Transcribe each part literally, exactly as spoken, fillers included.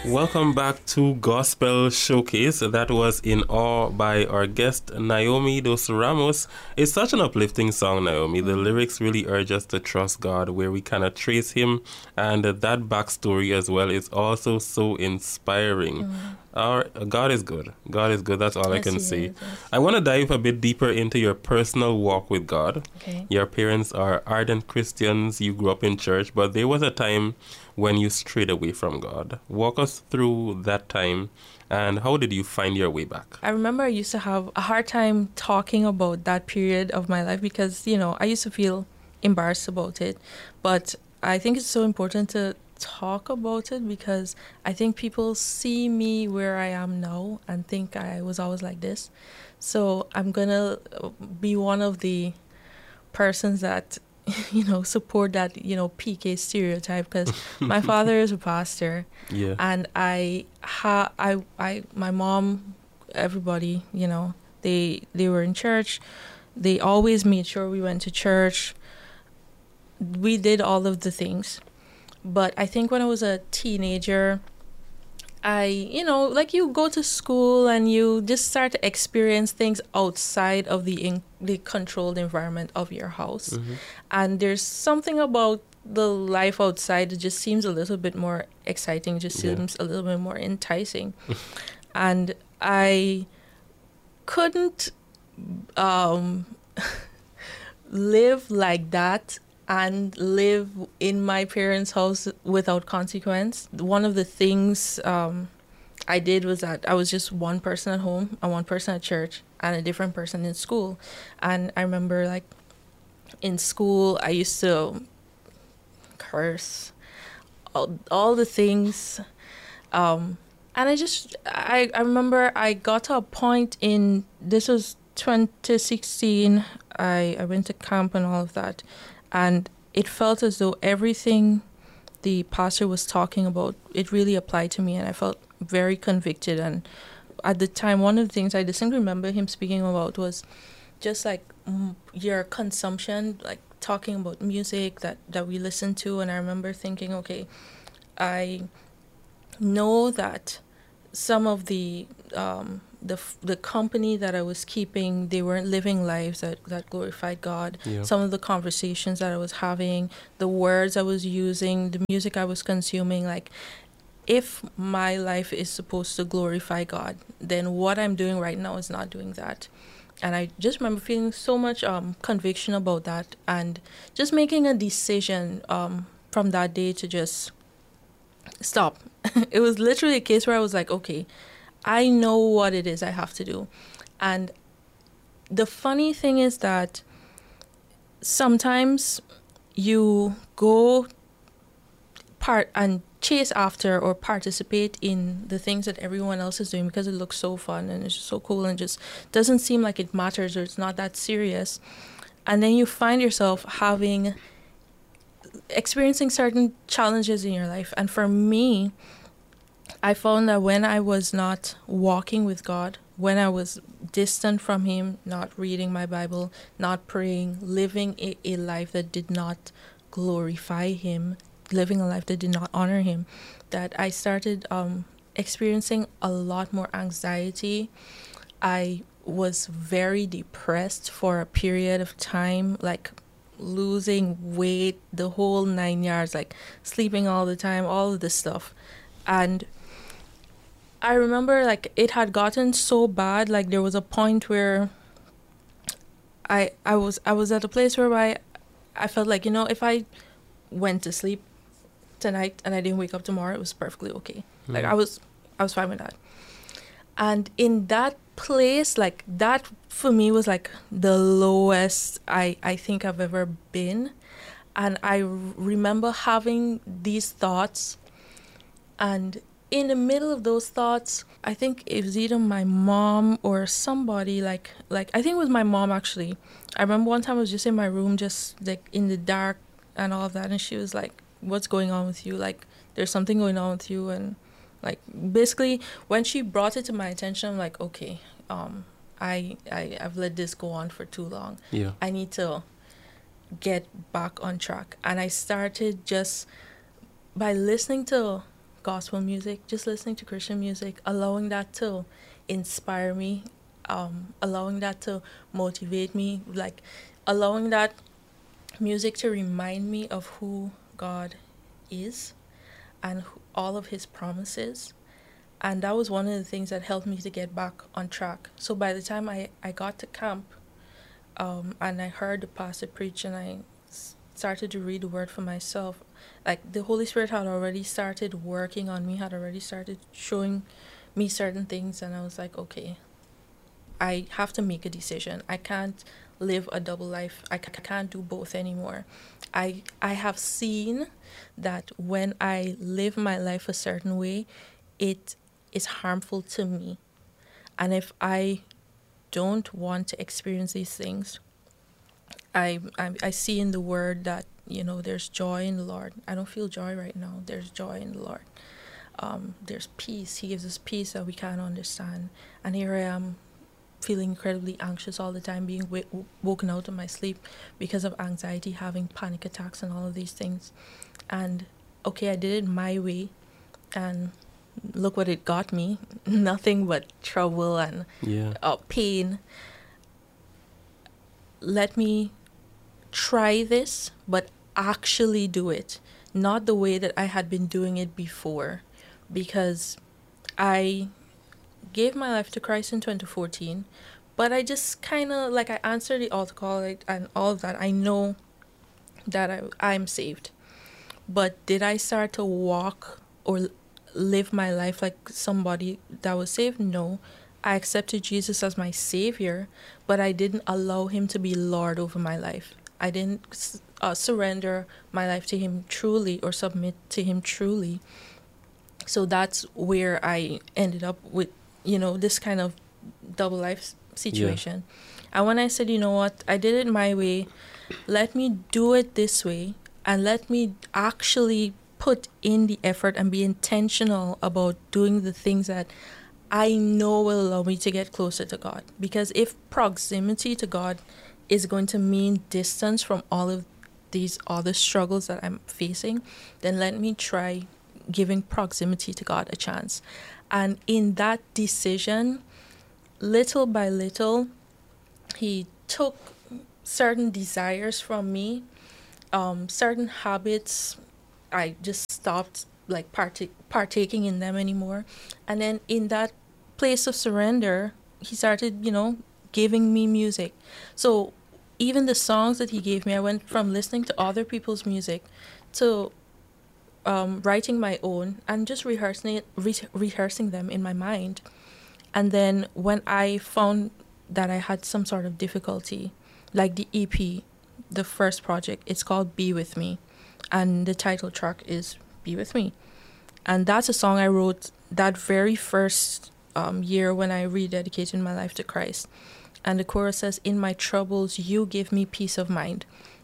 Welcome back to Gospel Showcase. That was In Awe by our guest Naomi Dos Ramos. It's such an uplifting song, Naomi. The lyrics really urge us to trust God, where we kind of trace Him, and that backstory as well is also so inspiring. Mm. Our God is good. God is good. That's all yes, I can say. Is, yes. I want to dive a bit deeper into your personal walk with God. Okay. Your parents are ardent Christians. You grew up in church, but there was a time when you strayed away from God. Walk us through that time, and how did you find your way back? I remember I used to have a hard time talking about that period of my life because, you know, I used to feel embarrassed about it. But I think it's so important to talk about it because I think people see me where I am now and think I was always like this. So I'm going to be one of the persons that you know, support that, you know, P K stereotype because my father is a pastor. Yeah. And I, ha, I, I, my mom, everybody, you know, they, they were in church. They always made sure we went to church. We did all of the things. But I think when I was a teenager, I, you know, like you go to school and you just start to experience things outside of the in, the controlled environment of your house. Mm-hmm. And there's something about the life outside that just seems a little bit more exciting, just seems yeah. a little bit more enticing. And I couldn't um, live like that and live in my parents' house without consequence. One of the things um, I did was that I was just one person at home and one person at church and a different person in school. And I remember, like, in school, I used to curse, all, all the things. Um, and I just, I, I remember I got to a point in, this was twenty sixteen, I, I went to camp and all of that. And it felt as though everything the pastor was talking about, it really applied to me. And I felt very convicted. And at the time, one of the things I distinctly remember him speaking about was just like mm, your consumption, like talking about music that, that we listen to. And I remember thinking, okay, I know that some of the um, the the company that I was keeping, they weren't living lives that, that glorified God. Yeah. Some of the conversations that I was having, the words I was using, the music I was consuming, like, if my life is supposed to glorify God, then what I'm doing right now is not doing that. And I just remember feeling so much um, conviction about that and just making a decision um, from that day to just stop. It was literally a case where I was like, okay, I know what it is I have to do. And the funny thing is that sometimes you go part and chase after or participate in the things that everyone else is doing because it looks so fun and it's just so cool and just doesn't seem like it matters or it's not that serious. And then you find yourself having, experiencing certain challenges in your life. And for me, I found that when I was not walking with God, when I was distant from Him, not reading my Bible, not praying, living a, a life that did not glorify Him, living a life that did not honor Him, that I started um, experiencing a lot more anxiety. I was very depressed for a period of time, like losing weight, the whole nine yards, like sleeping all the time, all of this stuff. And I remember, like, it had gotten so bad, like there was a point where I I was I was at a place where I I felt like, you know, if I went to sleep tonight and I didn't wake up tomorrow, it was perfectly okay. Mm. Like I was I was fine with that. And in that place, like that for me was like the lowest I, I think I've ever been. And I r- remember having these thoughts, and in the middle of those thoughts, I think it was either my mom or somebody, like, like I think it was my mom actually. I remember one time I was just in my room, just like in the dark and all of that, and she was like, what's going on with you? Like, there's something going on with you. And like, basically, when she brought it to my attention, I'm like, okay, um, I, I, I've let this go on for too long. Yeah. I need to get back on track. And I started just by listening to gospel music, just listening to Christian music, allowing that to inspire me, um, allowing that to motivate me, like allowing that music to remind me of who God is and who, all of his promises. And that was one of the things that helped me to get back on track. So by the time I, I got to camp, um, and I heard the pastor preach, and I s- started to read the word for myself, like the Holy Spirit had already started working on me, had already started showing me certain things, and I was like, okay, I have to make a decision. I can't live a double life. I c- can't do both anymore. I I have seen that when I live my life a certain way, it is harmful to me. And if I don't want to experience these things, I, I I see in the word that, you know, there's joy in the Lord. I don't feel joy right now. There's joy in the Lord. Um, there's peace. He gives us peace that we can't understand. And here I am feeling incredibly anxious all the time, being w- woken out of my sleep because of anxiety, having panic attacks and all of these things. And okay, I did it my way, and look what it got me. Nothing but trouble and Yeah. uh, pain. Let me try this, but actually do it, not the way that I had been doing it before, because I gave my life to Christ in twenty fourteen, but I just kind of, like, I answered the altar call, like, and all of that. I know that I, I'm saved. But did I start to walk or live my life like somebody that was saved? No. I accepted Jesus as my savior, but I didn't allow him to be Lord over my life. I didn't uh, surrender my life to him truly or submit to him truly. So that's where I ended up with, you know, this kind of double life situation. Yeah. And when I said, you know what, I did it my way, let me do it this way, and let me actually put in the effort and be intentional about doing the things that I know will allow me to get closer to God. Because if proximity to God is going to mean distance from all of these other struggles that I'm facing, then let me try giving proximity to God a chance. And in that decision, little by little, he took certain desires from me, um, certain habits. I just stopped like partake, partaking in them anymore. And then in that place of surrender, he started, you know, giving me music. So even the songs that he gave me, I went from listening to other people's music to um, writing my own and just rehearsing it, re- rehearsing them in my mind. And then when I found that I had some sort of difficulty, like the E P, the first project, it's called Be With Me. And the title track is Be With Me. And that's a song I wrote that very first um, year when I rededicated my life to Christ. And the chorus says, "In my troubles, you give me peace of mind."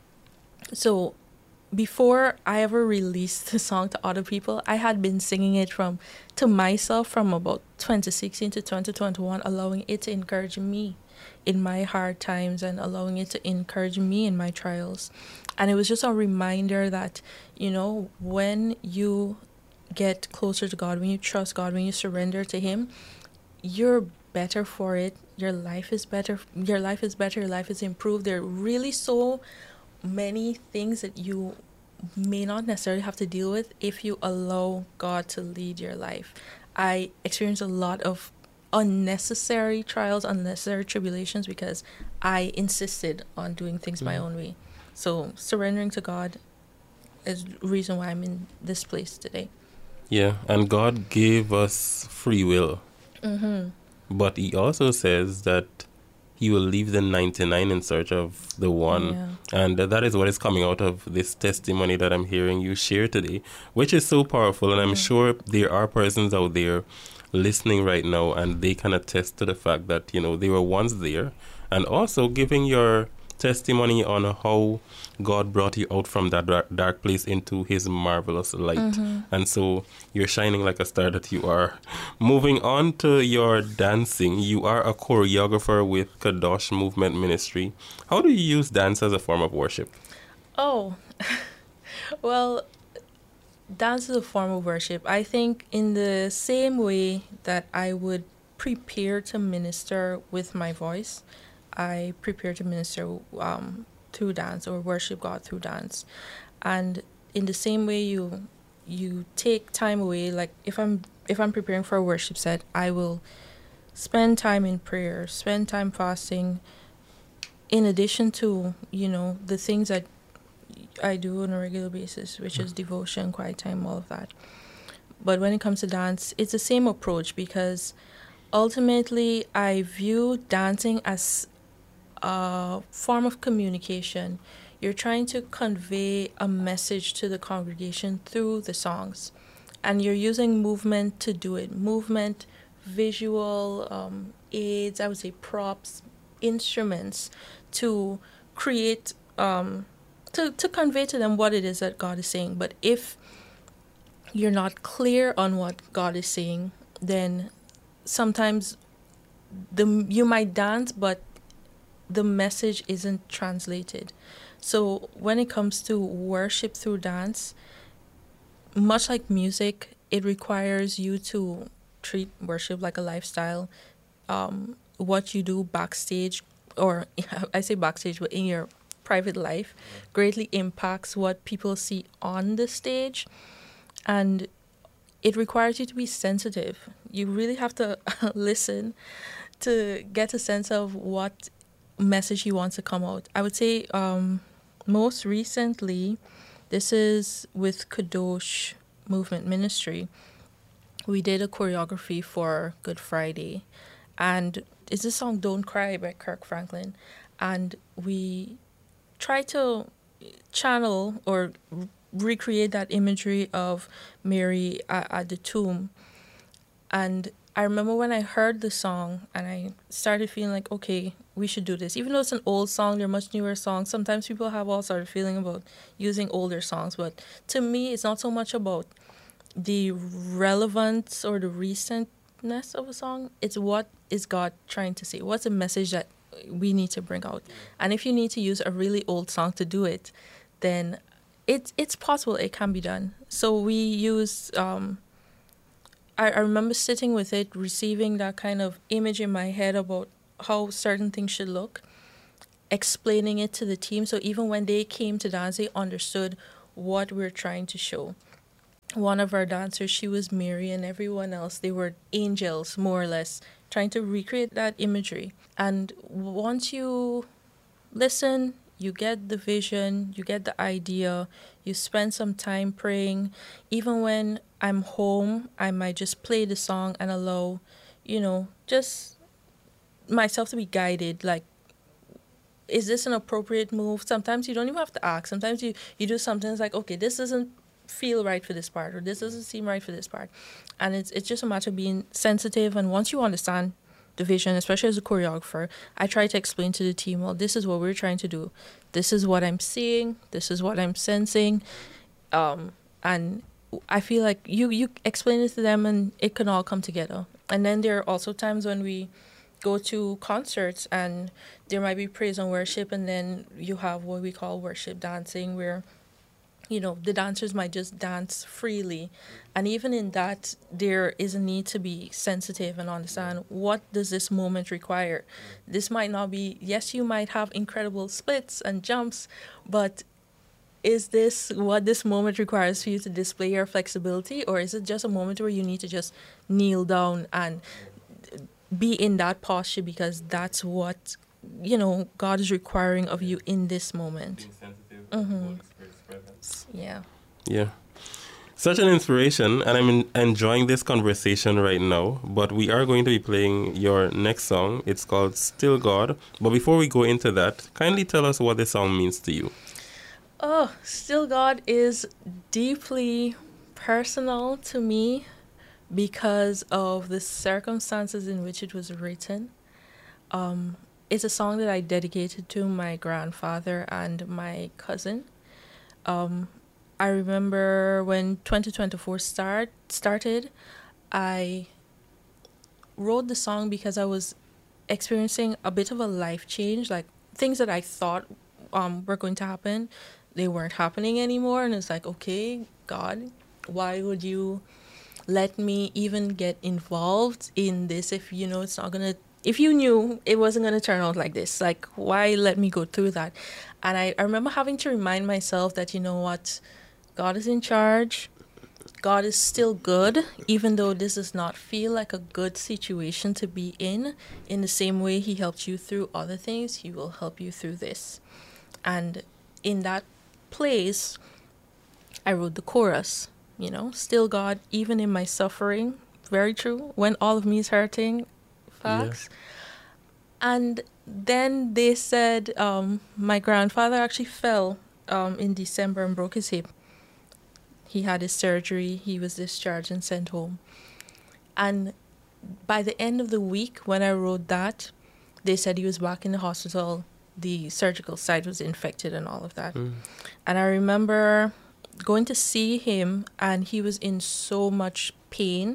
So before I ever released the song to other people, I had been singing it from to myself from about twenty sixteen to twenty twenty-one, allowing it to encourage me in my hard times and allowing it to encourage me in my trials. And it was just a reminder that, you know, when you get closer to God, when you trust God, when you surrender to him, you're better for it. Your life is better. Your life is better. Your life is improved. There are really so many things that you may not necessarily have to deal with if you allow God to lead your life. I experienced a lot of unnecessary trials, unnecessary tribulations because I insisted on doing things my own way. So surrendering to God is the reason why I'm in this place today. Yeah, and God gave us free will. Mm-hmm. But he also says that he will leave the ninety-nine in search of the one. Yeah. And that is what is coming out of this testimony that I'm hearing you share today, which is so powerful. And I'm Mm. sure there are persons out there listening right now, and they can attest to the fact that, you know, they were once there. And also giving your testimony on how God brought you out from that dark, dark place into his marvelous light. Mm-hmm. And so you're shining like a star that you are. Moving on to your dancing, you are a choreographer with Kadosh Movement Ministry. How do you use dance as a form of worship? Oh, well, Dance is a form of worship. I think in the same way that I would prepare to minister with my voice, I prepare to minister um, through dance or worship God through dance. And in the same way you you take time away, like if I'm if I'm preparing for a worship set, I will spend time in prayer, spend time fasting, in addition to, you know, the things that I do on a regular basis, which is devotion, quiet time, all of that. But when it comes to dance, it's the same approach, because ultimately I view dancing as a form of communication. You're trying to convey a message to the congregation through the songs, and you're using movement to do it. Movement, visual um, aids, I would say props, instruments, to create, um, to, to convey to them what it is that God is saying. But if you're not clear on what God is saying, then sometimes the you might dance, but the message isn't translated. So when it comes to worship through dance, much like music, it requires you to treat worship like a lifestyle. Um, what you do backstage, or I say backstage, but in your private life, greatly impacts what people see on the stage. And it requires you to be sensitive. You really have to listen to get a sense of what message he wants to come out. I would say um, most recently, this is with Kadosh Movement Ministry. We did a choreography for Good Friday, and it's the song Don't Cry by Kirk Franklin. And we try to channel or recreate that imagery of Mary at, at the tomb. And I remember when I heard the song and I started feeling like, okay, we should do this. Even though it's an old song, they're much newer songs. Sometimes people have all sort of feeling about using older songs. But to me, it's not so much about the relevance or the recentness of a song. It's what is God trying to say? What's the message that we need to bring out? And if you need to use a really old song to do it, then it's it's possible it can be done. So we use... Um, I, I remember sitting with it, receiving that kind of image in my head about how certain things should look, explaining it to the team. So even when they came to dance, they understood what we're trying to show. One of our dancers, she was Mary, and everyone else, they were angels, more or less, trying to recreate that imagery. And once you listen, you get the vision, you get the idea, you spend some time praying. Even when I'm home, I might just play the song and allow, you know, just myself to be guided. Like, is this an appropriate move? Sometimes you don't even have to ask. Sometimes you, you do something, it's like, okay, this doesn't feel right for this part, or this doesn't seem right for this part. And it's it's just a matter of being sensitive. And once you understand the vision, especially as a choreographer, I try to explain to the team, well, this is what we're trying to do. This is what I'm seeing. This is what I'm sensing. Um, and I feel like you, you explain it to them and it can all come together. And then there are also times when we go to concerts and there might be praise and worship, and then you have what we call worship dancing, where, you know, the dancers might just dance freely. And even in that, there is a need to be sensitive and understand, what does this moment require? This might not be, yes, you might have incredible splits and jumps, but is this what this moment requires for you to display your flexibility? Or is it just a moment where you need to just kneel down and be in that posture because that's what, you know, God is requiring of you in this moment? Being sensitive Mm-hmm. to the Holy Spirit's presence. Yeah. Yeah. Such an inspiration, and I'm en- enjoying this conversation right now. But we are going to be playing your next song. It's called Still God. But before we go into that, kindly tell us what this song means to you. Oh, Still God is deeply personal to me because of the circumstances in which it was written. Um, it's a song that I dedicated to my grandfather and my cousin. Um, I remember when twenty twenty-four start started, I wrote the song because I was experiencing a bit of a life change, like things that I thought um, were going to happen, they weren't happening anymore. And it's like, okay, God, why would you let me even get involved in this if you know it's not gonna, if you knew it wasn't gonna turn out like this, like why let me go through that? And I, I remember having to remind myself that, you know what, God is in charge. God is still good, even though this does not feel like a good situation to be in. In the same way he helped you through other things, he will help you through this. And in that place, I wrote the chorus, you know, still God, even in my suffering. Very true. When all of me is hurting, facts. Yeah. And then they said um, my grandfather actually fell um, in December and broke his hip. He had his surgery, he was discharged and sent home. And by the end of the week, when I wrote that, they said he was back in the hospital. The surgical site was infected and all of that. Mm. And I remember going to see him, and he was in so much pain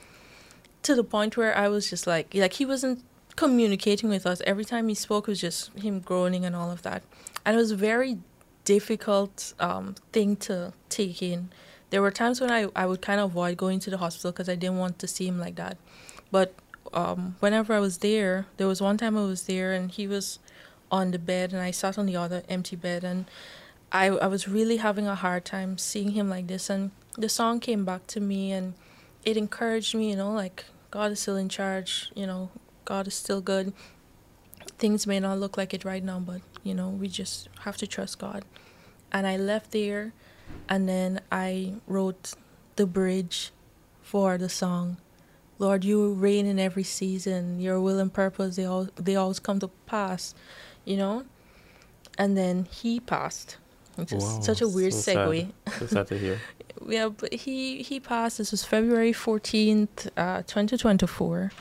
to the point where I was just like, like he wasn't communicating with us. Every time he spoke, it was just him groaning and all of that. And it was very difficult um, thing to take in. There were times when I, I would kind of avoid going to the hospital because I didn't want to see him like that. But um, whenever I was there, there was one time I was there and he was on the bed and I sat on the other empty bed, and I, I was really having a hard time seeing him like this. And the song came back to me and it encouraged me, you know, like God is still in charge, you know, God is still good. Things may not look like it right now, but, you know, we just have to trust God. And I left there, and then I wrote the bridge for the song. Lord, you reign in every season. Your will and purpose, they all they always come to pass, you know? And then he passed, which is wow, such a weird so segue. Sad. So sad to hear. Yeah, but he, he passed. This was February fourteenth, uh, twenty twenty-four.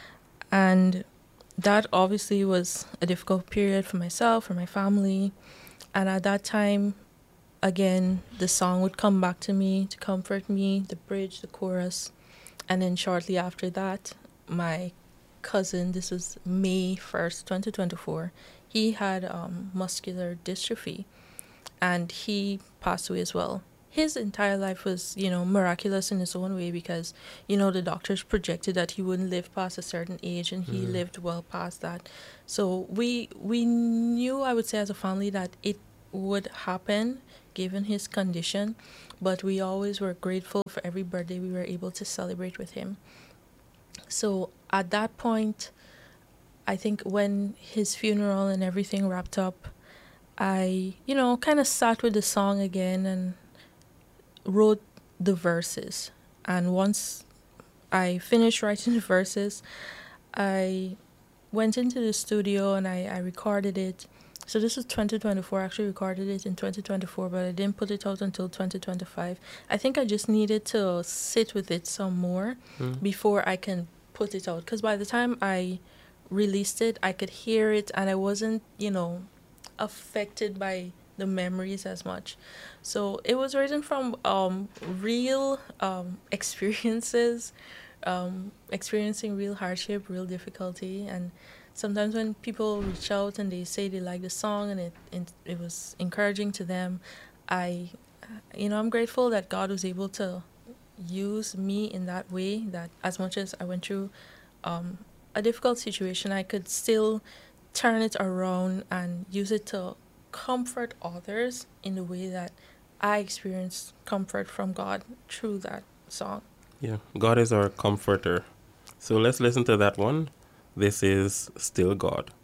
And that obviously was a difficult period for myself, for my family. And at that time, again, the song would come back to me to comfort me, the bridge, the chorus. And then shortly after that, my cousin, this was May first, twenty twenty-four, he had um, muscular dystrophy, and he passed away as well. His entire life was, you know, miraculous in his own way because, you know, the doctors projected that he wouldn't live past a certain age, and he mm. lived well past that. So we we knew, I would say, as a family that it would happen given his condition, but we always were grateful for every birthday we were able to celebrate with him. So at that point, I think when his funeral and everything wrapped up, I, you know, kind of sat with the song again and wrote the verses. And once I finished writing the verses, I went into the studio and I, I recorded it. So this is twenty twenty-four. I actually recorded it in twenty twenty-four, but I didn't put it out until twenty twenty-five. I think I just needed to sit with it some more mm. before I can put it out. Because by the time I released it, I could hear it and I wasn't, you know, affected by the memories as much. So it was written from um, real um, experiences, um, experiencing real hardship, real difficulty. And sometimes when people reach out and they say they like the song and it, it it was encouraging to them, I, you know, I'm grateful that God was able to use me in that way, that as much as I went through um, a difficult situation, I could still turn it around and use it to comfort others in the way that I experienced comfort from God through that song. Yeah, God is our comforter. So let's listen to that one. This is Still God.